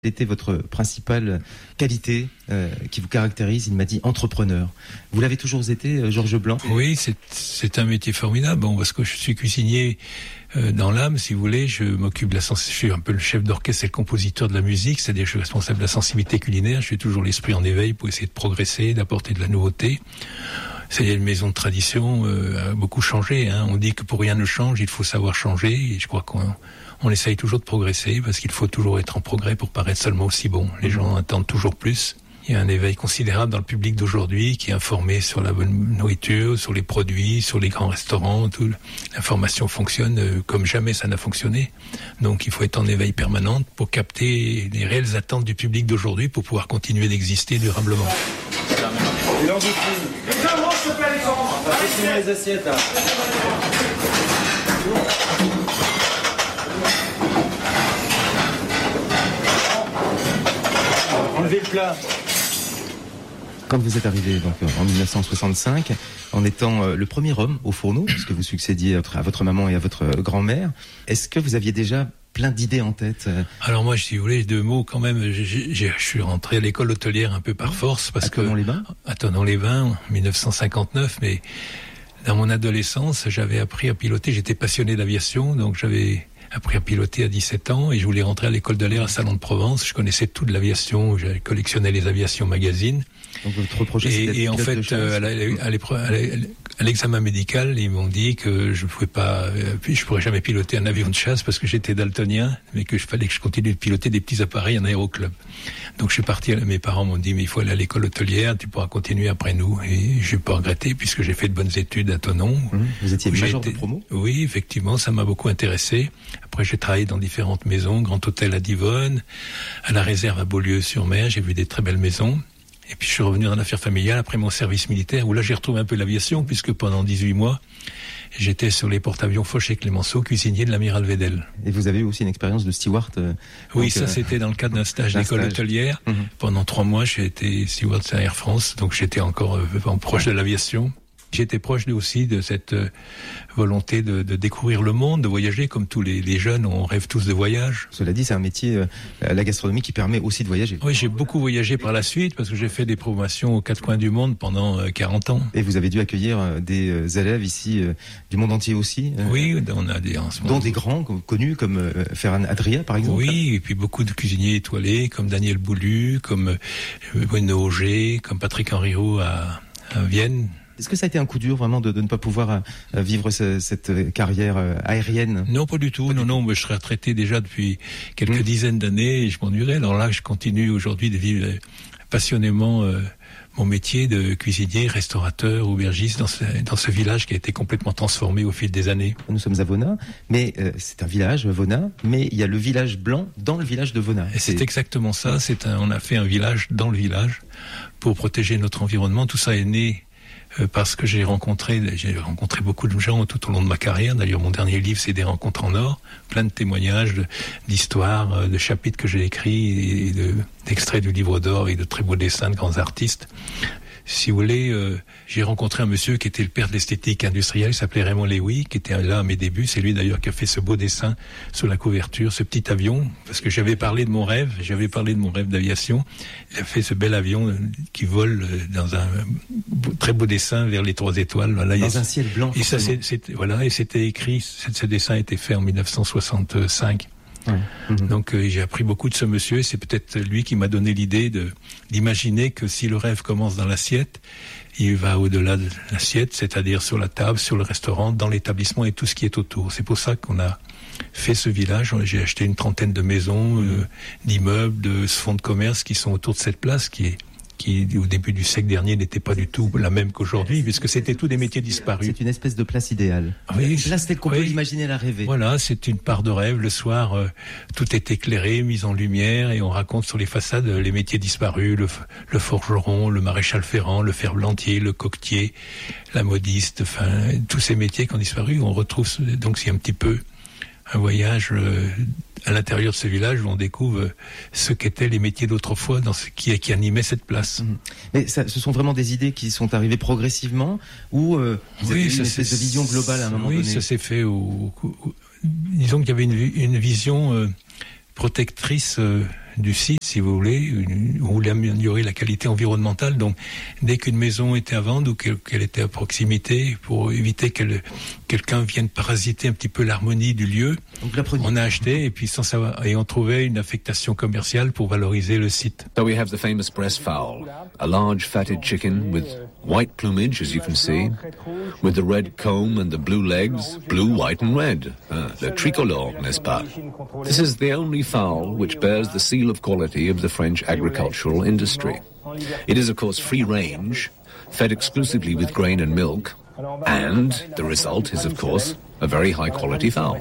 Quelle était votre principale qualité qui vous caractérise? Il m'a dit entrepreneur. Vous l'avez toujours été, Georges Blanc? Oui, c'est un métier formidable. Bon, parce que je suis cuisinier dans l'âme, si vous voulez. Je m'occupe de je suis un peu le chef d'orchestre et le compositeur de la musique, c'est-à-dire que je suis responsable de la sensibilité culinaire. Je suis toujours l'esprit en éveil pour essayer de progresser, d'apporter de la nouveauté. C'est-à-dire une maison de tradition a beaucoup changé. Hein. On dit que pour rien ne change, il faut savoir changer. Et je crois qu'on essaye toujours de progresser parce qu'il faut toujours être en progrès pour paraître seulement aussi bon. Les gens attendent toujours plus. Il y a un éveil considérable dans le public d'aujourd'hui qui est informé sur la bonne nourriture, sur les produits, sur les grands restaurants. Tout. L'information fonctionne comme jamais ça n'a fonctionné. Donc il faut être en éveil permanent pour capter les réelles attentes du public d'aujourd'hui pour pouvoir continuer d'exister durablement. Et là, on vous prie. Comment je peux pas les prendre? On va finir les assiettes, là. Enlevez le plat. Quand vous êtes arrivé donc en 1965, en étant le premier homme au fourneau, puisque vous succédiez à votre maman et à votre grand-mère, est-ce que vous aviez déjà plein d'idées en tête? Alors moi, si vous voulez, deux mots quand même. Je suis rentré à l'école hôtelière un peu par force parce que à Thonon-les-Bains en 1959, mais dans mon adolescence, j'avais appris à piloter. J'étais passionné d'aviation, donc j'avais appris à piloter à 17 ans et je voulais rentrer à l'école de l'air à Salon de Provence. Je connaissais tout de l'aviation, j'avais collectionné les aviations magazines. Donc votre projet, c'était et en fait, à l'examen médical, ils m'ont dit que je pourrais jamais piloter un avion de chasse parce que j'étais daltonien, mais que fallait que je continue de piloter des petits appareils en aéroclub. Donc je suis parti, mes parents m'ont dit mais il faut aller à l'école hôtelière, tu pourras continuer après nous. Et je n'ai pas regretté puisque j'ai fait de bonnes études à Thonon. Vous étiez major de promo? Oui, effectivement, ça m'a beaucoup intéressé. Après, j'ai travaillé dans différentes maisons, Grand Hôtel à Divonne, à la Réserve à Beaulieu-sur-Mer, j'ai vu des très belles maisons. Et puis je suis revenu dans l'affaire familiale après mon service militaire, où là j'ai retrouvé un peu l'aviation, puisque pendant 18 mois, j'étais sur les porte-avions Foch et Clémenceau, cuisinier de l'amiral Vedel. Et vous avez eu aussi une expérience de steward? Oui, ça c'était dans le cadre d'un stage d'école hôtelière. Pendant 3 mois, j'ai été steward à Air France, donc j'étais encore proche de l'aviation. J'étais proche aussi de cette volonté de découvrir le monde, de voyager comme tous les jeunes, on rêve tous de voyage. Cela dit, c'est un métier, la gastronomie, qui permet aussi de voyager. Oui, j'ai beaucoup voyagé par la suite parce que j'ai fait des promotions aux 4 coins du monde pendant 40 ans. Et vous avez dû accueillir des élèves ici du monde entier aussi? Oui, on a dont des grands connus comme Ferran Adria par exemple. Oui, et puis beaucoup de cuisiniers étoilés comme Daniel Boulu, comme Bruno Auger, comme Patrick Henriot à Vienne. Est-ce que ça a été un coup dur vraiment de ne pas pouvoir vivre cette carrière aérienne? Non, pas du tout. Non, mais je serais retraité déjà depuis quelques dizaines d'années et je m'ennuierais. Alors là, je continue aujourd'hui de vivre passionnément mon métier de cuisinier, restaurateur, aubergiste dans ce village qui a été complètement transformé au fil des années. Nous sommes à Vona, mais c'est un village, Vona, mais il y a le village blanc dans le village de Vona. Et c'est exactement ça. On a fait un village dans le village pour protéger notre environnement. Tout ça est né parce que j'ai rencontré beaucoup de gens tout au long de ma carrière. D'ailleurs, mon dernier livre, c'est des rencontres en or, plein de témoignages, d'histoires, de chapitres que j'ai écrits et d'extraits du livre d'or et de très beaux dessins de grands artistes. Si vous voulez, j'ai rencontré un monsieur qui était le père de l'esthétique industrielle, il s'appelait Raymond Léoui, qui était là à mes débuts. C'est lui d'ailleurs qui a fait ce beau dessin sur la couverture, ce petit avion, parce que j'avais parlé de mon rêve d'aviation. Il a fait ce bel avion qui vole dans un très beau dessin vers les 3 étoiles. Là, dans un ciel blanc. Et ça, et c'était écrit, ce dessin a été fait en 1965. Donc j'ai appris beaucoup de ce monsieur et c'est peut-être lui qui m'a donné l'idée d'imaginer que si le rêve commence dans l'assiette, il va au-delà de l'assiette, c'est-à-dire sur la table, sur le restaurant, dans l'établissement et tout ce qui est autour. C'est pour ça qu'on a fait ce village. J'ai acheté une trentaine de maisons, d'immeubles, de fonds de commerce qui sont autour de cette place qui au début du siècle dernier n'était pas du tout la même qu'aujourd'hui, puisque c'était tous des métiers disparus. C'est une espèce de place idéale. Oui, une place telle qu'on peut l'imaginer, la rêver. Voilà, c'est une part de rêve. Le soir, tout est éclairé, mis en lumière, et on raconte sur les façades les métiers disparus, le forgeron, le maréchal ferrant, le ferblantier, le coquetier, la modiste, enfin, tous ces métiers qui ont disparu. On retrouve, donc c'est un petit peu un voyage à l'intérieur de ce village où on découvre ce qu'étaient les métiers d'autrefois dans ce qui animait cette place. Mais ce sont vraiment des idées qui sont arrivées progressivement ou vous avez une espèce de vision globale à un moment donné? Oui, ça s'est fait disons qu'il y avait une vision protectrice du site, si vous voulez. On voulait améliorer la qualité environnementale. Donc, dès qu'une maison était à vendre ou qu'elle était à proximité, pour éviter que quelqu'un vienne parasiter un petit peu l'harmonie du lieu, on a acheté et puis sans savoir, et on trouvait une affectation commerciale pour valoriser le site. So we have the famous breast fowl, a large fatted chicken with white plumage, as you can see, with the red comb and the blue legs, blue, white and red. Le tricolore, n'est-ce pas? This is the only fowl which bears the seal of quality of the French agricultural industry. It is, of course, free range, fed exclusively with grain and milk, and the result is, of course, a very high quality fowl.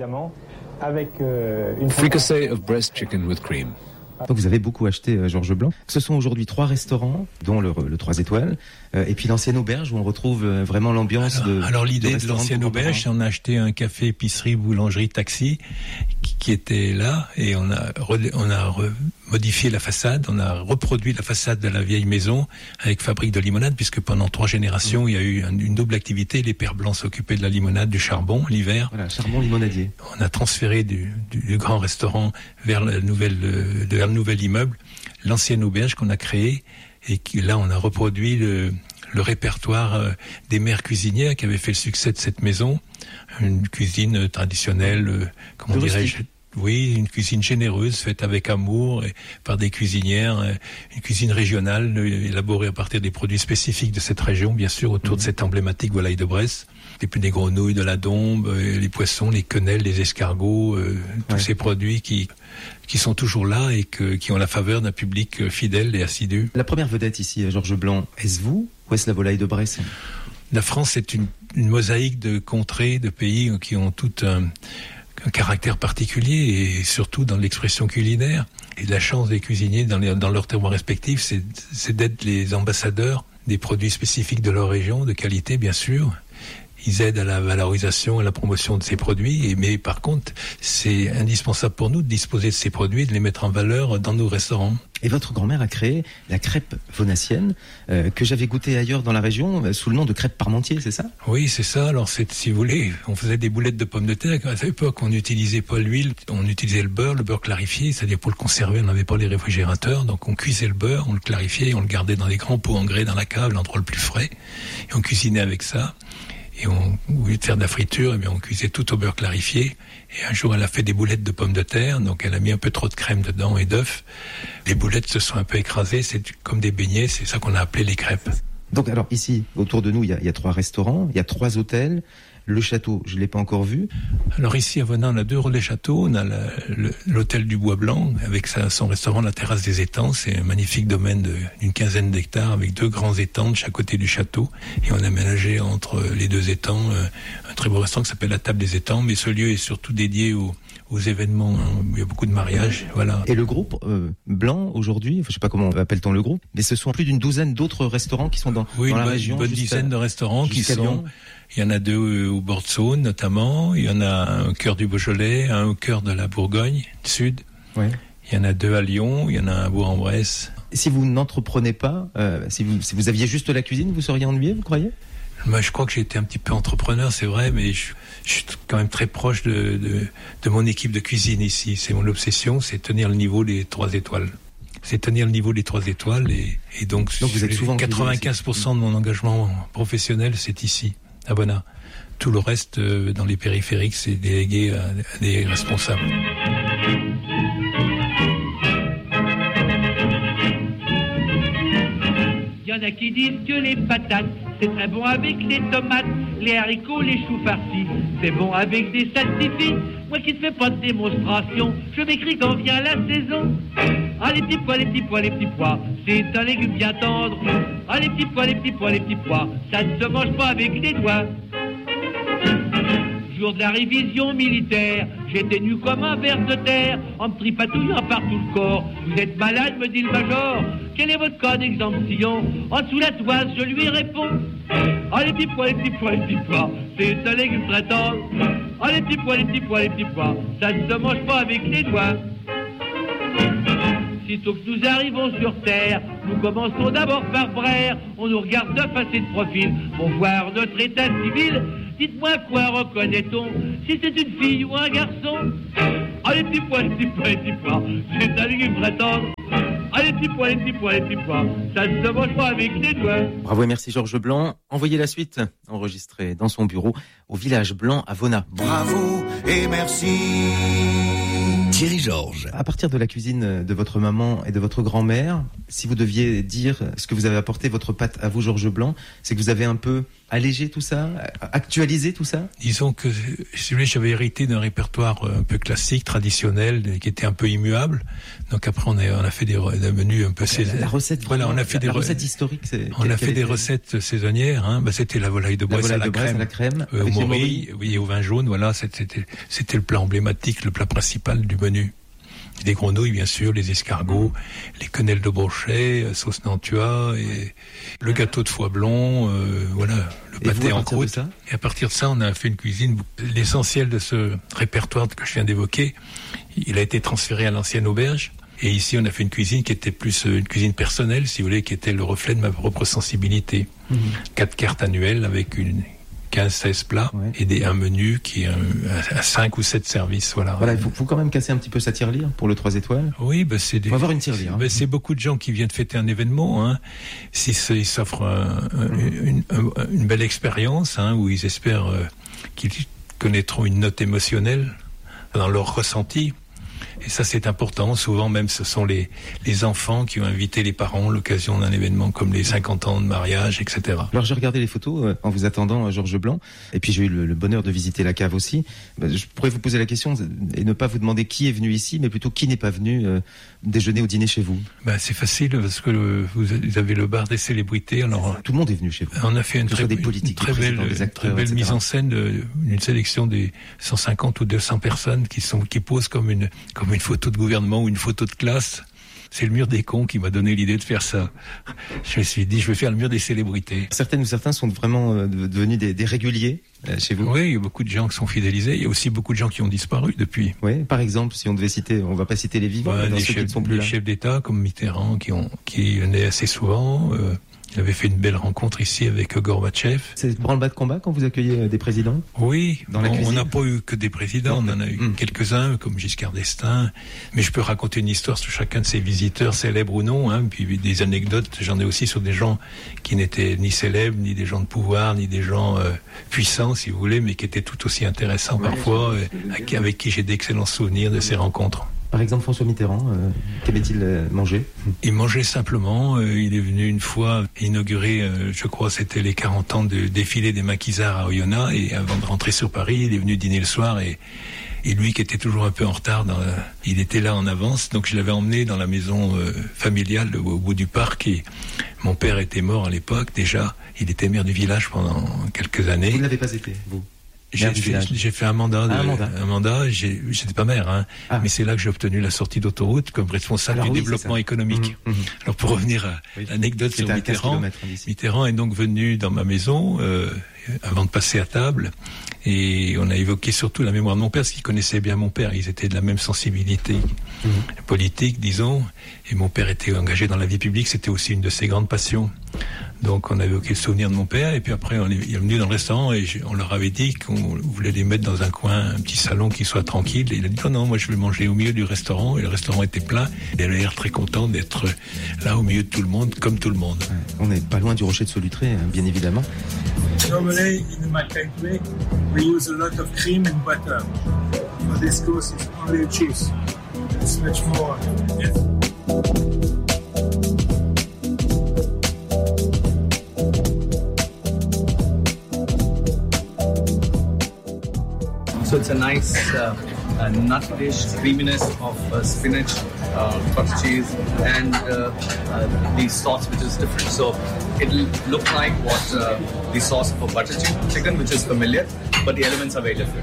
Fricassee of breast chicken with cream. Donc vous avez beaucoup acheté Georges Blanc. Ce sont aujourd'hui 3 restaurants, dont le 3 étoiles, et puis l'ancienne auberge où on retrouve vraiment l'ambiance Alors l'idée de l'ancienne auberge, c'est on a acheté un café, épicerie, boulangerie, taxi qui était là, et on a modifié la façade, on a reproduit la façade de la vieille maison avec fabrique de limonade, puisque pendant 3 générations, il y a eu une double activité. Les pères blancs s'occupaient de la limonade, du charbon l'hiver. Voilà, charbon limonadier. On a transféré du grand restaurant vers le nouvel immeuble, l'ancienne auberge qu'on a créée, et là on a reproduit le répertoire des mères cuisinières qui avaient fait le succès de cette maison. Une cuisine traditionnelle, comment dirais-je ? Oui, une cuisine généreuse, faite avec amour et par des cuisinières, une cuisine régionale élaborée à partir des produits spécifiques de cette région, bien sûr, autour de cette emblématique volaille de Bresse. Et puis des grenouilles, de la dombe, les poissons, les quenelles, les escargots, tous ces produits qui sont toujours là et qui ont la faveur d'un public fidèle et assidu. La première vedette ici, Georges Blanc, est-ce vous ou est-ce la volaille de Bresse ? La France est une mosaïque de contrées, de pays qui ont tout un caractère particulier, et surtout dans l'expression culinaire. Et la chance des cuisiniers dans leurs terroirs respectifs, c'est d'être les ambassadeurs des produits spécifiques de leur région, de qualité bien sûr. Ils aident à la valorisation, à la promotion de ces produits, mais par contre, c'est indispensable pour nous de disposer de ces produits et de les mettre en valeur dans nos restaurants. Et votre grand-mère a créé la crêpe vaunassienne, que j'avais goûtée ailleurs dans la région, sous le nom de crêpe Parmentier, c'est ça ? Oui, c'est ça. Alors, si vous voulez, on faisait des boulettes de pommes de terre. À cette époque, on n'utilisait pas l'huile, on utilisait le beurre clarifié, c'est-à-dire pour le conserver, on n'avait pas les réfrigérateurs, donc on cuisait le beurre, on le clarifiait, on le gardait dans des grands pots en grès dans la cave, l'endroit le plus frais, et on cuisinait avec ça. Et au lieu de faire de la friture, eh bien, on cuisait tout au beurre clarifié. Et un jour, elle a fait des boulettes de pommes de terre, donc elle a mis un peu trop de crème dedans et d'œufs. Les boulettes se sont un peu écrasées, c'est comme des beignets, c'est ça qu'on a appelé les crêpes. Donc alors ici, autour de nous, il y a 3 restaurants, il y a 3 hôtels. Le château, je ne l'ai pas encore vu. Alors ici, à Venin, on a 2 relais châteaux. On a l'hôtel du Bois Blanc, avec son restaurant, la terrasse des étangs. C'est un magnifique domaine d'une 15aine d'hectares, avec 2 grands étangs de chaque côté du château. Et on a aménagé entre les 2 étangs un très beau restaurant qui s'appelle la Table des étangs. Mais ce lieu est surtout dédié aux événements. Il y a beaucoup de mariages, voilà. Et le groupe Blanc, aujourd'hui, je ne sais pas comment appelle-t-on le groupe, mais ce sont plus d'une douzaine d'autres restaurants qui sont dans la région. Une bonne dizaine de restaurants qui sont... Lyon. Il y en a 2 au bord de Saône, notamment. Il y en a un au cœur du Beaujolais, un au cœur de la Bourgogne, sud. Ouais. Il y en a 2 à Lyon, il y en a un à Bourg-en-Bresse. Si vous n'entreprenez pas, si vous aviez juste la cuisine, vous seriez ennuyé, vous croyez ? Moi, je crois que j'ai été un petit peu entrepreneur, c'est vrai, mais je suis quand même très proche de mon équipe de cuisine ici. C'est mon obsession, c'est tenir le niveau des 3 étoiles. C'est tenir le niveau des 3 étoiles, et donc vous êtes souvent 95% de mon engagement professionnel, c'est ici, à Venin. Tout le reste, dans les périphériques, c'est délégué à des responsables. Il y en a qui disent que les patates, c'est très bon avec les tomates, les haricots, les choux farcis, c'est bon avec des salsifis. Moi qui ne fais pas de démonstration, je m'écris quand vient la saison. Ah les petits pois, les petits pois, les petits pois, c'est un légume bien tendre. Ah les petits pois, les petits pois, les petits pois, ça ne se mange pas avec les doigts. Jour de la révision militaire, j'étais nu comme un ver de terre, en me tripatouillant par tout le corps. Vous êtes malade, me dit le major. Quel est votre cas d'exemption? En dessous la toise, je lui réponds. Ah les petits pois, les petits pois, les petits pois, c'est un légume très tendre. Ah les petits pois, les petits pois, les petits pois, ça ne se mange pas avec les doigts. Sitôt que nous arrivons sur terre, nous commençons d'abord par Brère. On nous regarde de face et de profil pour voir notre état civil. Dites-moi quoi reconnaît-on, si c'est une fille ou un garçon? Ah Allez, petits pois, c'est un légume très tendre. Allez, petits pois, ça se mange pas avec les doigts. Bravo et merci Georges Blanc. Envoyez la suite, enregistrée dans son bureau au village blanc à Vona. Bravo et merci. Thierry Georges. À partir de la cuisine de votre maman et de votre grand-mère, si vous deviez dire ce que vous avez apporté votre pâte à vous, Georges Blanc, c'est que vous avez un peu allégé tout ça, actualisé tout ça? Disons que, si vous voulez, j'avais hérité d'un répertoire un peu classique, traditionnel, qui était un peu immuable. Donc après, on a fait des menus un peu la recette. Voilà, on a fait des recettes historiques. On a fait des recettes saisonnières. Hein. Bah, c'était la volaille de Bresse à la crème, au morille, oui, au vin jaune. Voilà, c'était le plat emblématique, le plat principal du menu. Des grenouilles, bien sûr, les escargots, les quenelles de brochet, sauce nantua, et le gâteau de foie blond, voilà, le pâté en croûte. Et à partir de ça, on a fait une cuisine. L'essentiel de ce répertoire que je viens d'évoquer, il a été transféré à l'ancienne auberge. Et ici, on a fait une cuisine qui était plus une cuisine personnelle, si vous voulez, qui était le reflet de ma propre sensibilité. 4 cartes annuelles avec 15-16 plats, ouais. Et un menu qui est à 5 ou 7 services. Voilà, il faut quand même casser un petit peu sa tirelire pour le 3 étoiles. Oui, on va avoir une tirelire. C'est beaucoup de gens qui viennent fêter un événement. Hein. S'ils s'offrent une belle expérience, hein, où ils espèrent qu'ils connaîtront une note émotionnelle dans leur ressenti. Et ça, c'est important. Souvent, même, ce sont les enfants qui ont invité les parents à l'occasion d'un événement comme les 50 ans de mariage, etc. Alors, j'ai regardé les photos en vous attendant, Georges Blanc. Et puis, j'ai eu le bonheur de visiter la cave aussi. Je pourrais vous poser la question et ne pas vous demander qui est venu ici, mais plutôt qui n'est pas venu déjeuner ou dîner chez vous. C'est facile parce que vous avez le bar des célébrités. Alors, tout le monde est venu chez vous. On a fait une très belle mise en scène d'une sélection des 150 ou 200 personnes qui posent comme une photo de gouvernement ou une photo de classe. C'est le mur des cons qui m'a donné l'idée de faire ça. Je me suis dit, je vais faire le mur des célébrités. Certaines ou certains sont vraiment devenus des réguliers chez vous. Oui, il y a beaucoup de gens qui sont fidélisés. Il y a aussi beaucoup de gens qui ont disparu depuis. Oui, par exemple, si on devait citer, on va pas citer les vivants, mais ceux qui ne sont plus là. Les chefs d'État comme Mitterrand qui venaient assez souvent. Il avait fait une belle rencontre ici avec Gorbatchev. C'est branle-bas de combat quand vous accueillez des présidents? Oui, on n'a pas eu que des présidents, on en a eu quelques-uns, comme Giscard d'Estaing. Mais je peux raconter une histoire sur chacun de ces visiteurs, célèbres ou non. Hein. Puis des anecdotes, j'en ai aussi sur des gens qui n'étaient ni célèbres, ni des gens de pouvoir, ni des gens puissants, si vous voulez, mais qui étaient tout aussi intéressants parfois, avec qui j'ai d'excellents souvenirs de ces rencontres. Par exemple, François Mitterrand, qu'avait-il mangé? Il mangeait simplement. Il est venu une fois inaugurer, je crois, c'était les 40 ans de défilé des maquisards à Oyonnax. Et avant de rentrer sur Paris, il est venu dîner le soir. Et lui, qui était toujours un peu en retard, il était là en avance. Donc je l'avais emmené dans la maison familiale au bout du parc. Et mon père était mort à l'époque déjà. Il était maire du village pendant quelques années. Vous ne l'avez pas été, vous? J'ai fait un mandat. J'étais pas maire, hein. Mais c'est là que j'ai obtenu la sortie d'autoroute comme responsable du développement économique. Alors pour revenir à l'anecdote sur Mitterrand est donc venu dans ma maison avant de passer à table. Et on a évoqué surtout la mémoire de mon père, parce qu'il connaissait bien mon père. Ils étaent de la même sensibilité politique, disons. Et mon père était engagé dans la vie publique, c'était aussi une de ses grandes passions. Donc on a évoqué le souvenir de mon père, et puis après il est venu dans le restaurant, et on leur avait dit qu'on voulait les mettre dans un coin, un petit salon qui soit tranquille. Et il a dit non, moi je vais manger au milieu du restaurant, et le restaurant était plein. Il avait l'air très content d'être là au milieu de tout le monde, comme tout le monde. On n'est pas loin du rocher de Solutré, hein, bien évidemment. Normally, in my country, we use a lot of cream and butter. For this course, it's only cheese. It's much more. So it's a nice nut dish, creaminess of spinach, cottage cheese, and the sauce, which is different. So it'll look like what the sauce for butter chicken, which is familiar, but the elements are very different.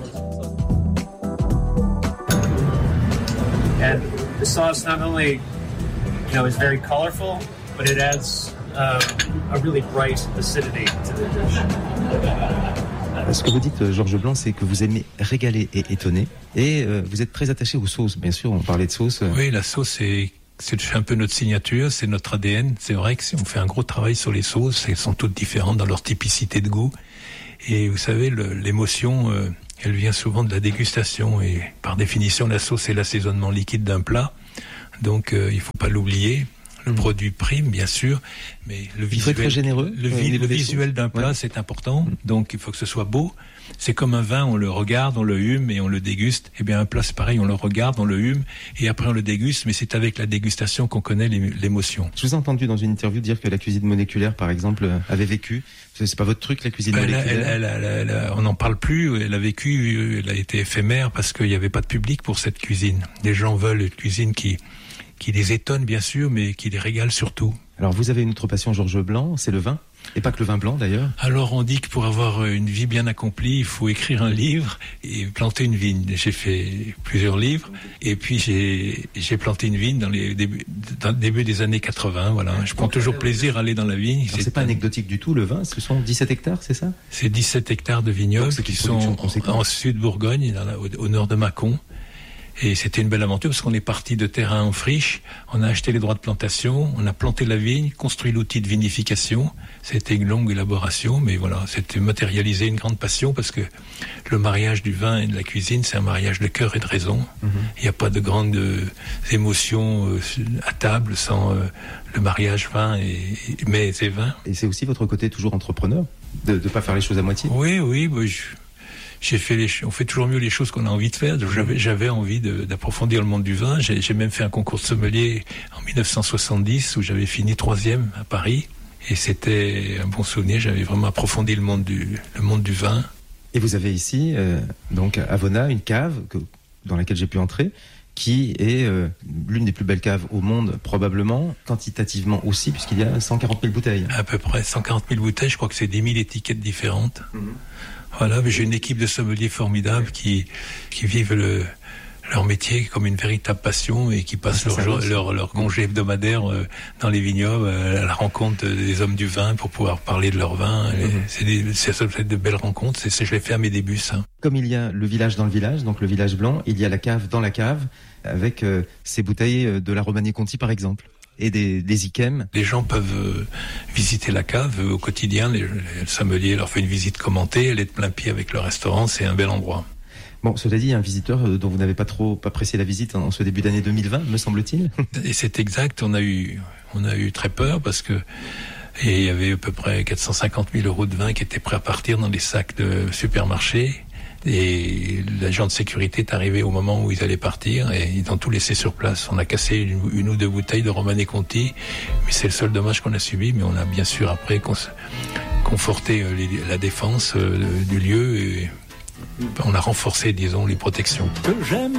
And the sauce not only, is very colorful, but it adds a really bright acidity to the dish. Ce que vous dites, Georges Blanc, c'est que vous aimez régaler et étonner. Et vous êtes très attaché aux sauces, bien sûr, on parlait de sauce. Oui, la sauce, c'est un peu notre signature, c'est notre ADN. C'est vrai qu'on fait un gros travail sur les sauces, elles sont toutes différentes dans leur typicité de goût. Et vous savez, l'émotion elle vient souvent de la dégustation. Et par définition, la sauce est l'assaisonnement liquide d'un plat. Donc, il faut pas l'oublier. Le produit prime, bien sûr, mais le visuel, très généreux, le visuel d'un plat, c'est important. Donc, il faut que ce soit beau. C'est comme un vin, on le regarde, on le hume et on le déguste. Eh bien, un plat, c'est pareil, on le regarde, on le hume et après on le déguste, mais c'est avec la dégustation qu'on connaît l'émotion. Je vous ai entendu dans une interview dire que la cuisine moléculaire, par exemple, avait vécu. C'est pas votre truc, la cuisine moléculaire? On n'en parle plus. Elle a vécu, elle a été éphémère parce qu'il n'y avait pas de public pour cette cuisine. Les gens veulent une cuisine qui les étonne, bien sûr, mais qui les régale surtout. Alors, vous avez une autre passion, Georges Blanc, c'est le vin. Et pas que le vin blanc, d'ailleurs. Alors, on dit que pour avoir une vie bien accomplie, il faut écrire un livre et planter une vigne. J'ai fait plusieurs livres. Et puis, j'ai planté une vigne dans le début des années 80. Voilà. Je prends toujours plaisir à aller dans la vigne. C'est pas anecdotique du tout, le vin. Ce sont 17 hectares, c'est ça? C'est 17 hectares de vignobles qui sont en Sud-Bourgogne, au nord de Mâcon. Et c'était une belle aventure parce qu'on est parti de terrain en friche, on a acheté les droits de plantation, on a planté la vigne, construit l'outil de vinification. C'était une longue élaboration, mais voilà, c'était matérialiser une grande passion parce que le mariage du vin et de la cuisine, c'est un mariage de cœur et de raison. Il n'y a pas de grandes émotions à table sans le mariage vin mets et vin. Et c'est aussi votre côté toujours entrepreneur, de ne pas faire les choses à moitié? Oui, on fait toujours mieux les choses qu'on a envie de faire. J'avais envie d'approfondir le monde du vin. J'ai même fait un concours de sommelier en 1970 où j'avais fini 3e à Paris. Et c'était un bon souvenir. J'avais vraiment approfondi le monde du vin. Et vous avez ici, donc à Vona, une cave dans laquelle j'ai pu entrer, qui est l'une des plus belles caves au monde, probablement, quantitativement aussi, puisqu'il y a 140 000 bouteilles. À peu près 140 000 bouteilles. Je crois que c'est 10 000 étiquettes différentes. Voilà, mais j'ai une équipe de sommeliers formidables qui vivent leur métier comme une véritable passion et qui passent leur congé hebdomadaire dans les vignobles à la rencontre des hommes du vin pour pouvoir parler de leur vin. C'est de belles rencontres. Je l'ai fait à mes débuts, ça. Comme il y a le village dans le village, donc le village blanc, il y a la cave dans la cave avec ces bouteilles de la Romanée Conti, par exemple. Et des Yquem. Les gens peuvent visiter la cave au quotidien. Le sommelier leur fait une visite commentée. Elle est de plein pied avec le restaurant. C'est un bel endroit. Bon, cela dit, il y a un visiteur dont vous n'avez pas trop apprécié la visite en ce début d'année 2020, me semble-t-il. Et c'est exact. On a eu très peur parce que il y avait à peu près 450 000 € de vin qui étaient prêts à partir dans les sacs de supermarché. Et l'agent de sécurité est arrivé au moment où ils allaient partir et ils ont tout laissé sur place. On a cassé une ou deux bouteilles de Romanée Conti, mais c'est le seul dommage qu'on a subi. Mais on a bien sûr après conforté la défense du lieu et on a renforcé, disons, les protections.